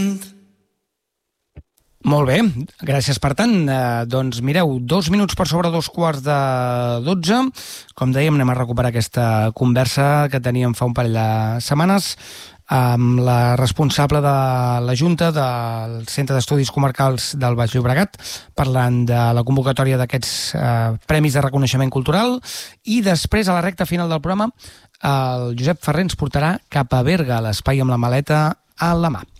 Molt bé, gràcies per tant. Doncs mireu, 2 minuts per sobre 2:15. Com dèiem, anem a recuperar aquesta conversa que teníem fa un parell de setmanes amb la responsable de la Junta del Centre d'Estudis Comarcals del Baix Llobregat, parlant de la convocatòria d'aquests Premis de Reconeixement Cultural, i després, a la recta final del programa, el Josep Ferrer ens portarà cap a Berga, l'espai amb la maleta a la mà.